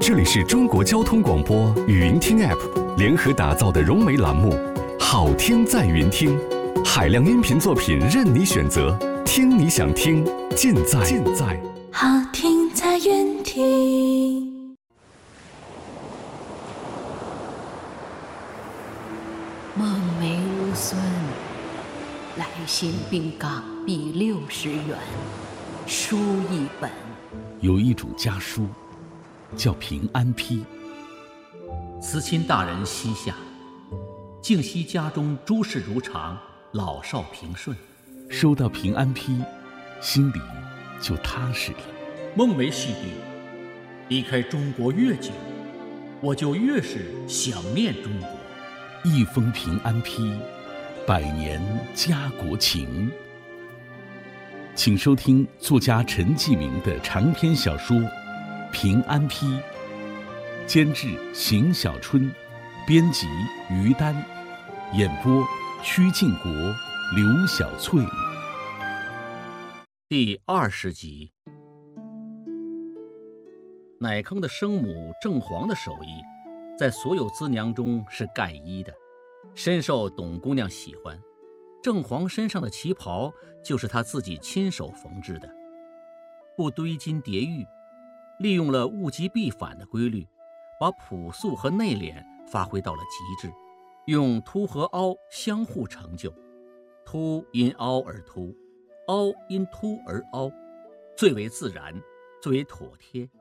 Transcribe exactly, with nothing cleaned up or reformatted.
这里是中国交通广播语音听 App 联合打造的融媒栏目《好听在云听》，海量音频作品任你选择，听你想听，尽在尽在好听在云听。 梦梅无孙，来信并港币六十元，书一本。 有一种家书，叫平安批。 慈亲大人膝下，敬惜家中诸事如常，老少平顺。 收到平安批，心里就踏实了。 梦梅细弟，离开中国越久，我就越是想念中国。 一封平安批，百年家国情。请收听作家陈继明的长篇小说《平安批》，监制邢小春，编辑于丹，演播曲靖国、刘小翠。 第二十集。乃坑的生母郑黄的手艺，在所有资娘中是盖一的，深受董姑娘喜欢。郑黄身上的旗袍就是她自己亲手缝制的，不堆金叠玉，利用了物极必反的规律，把朴素和内敛发挥到了极致，用凸和凹相互成就，凸因凹而凸，凹因凸而凹，最为自然，最为妥帖。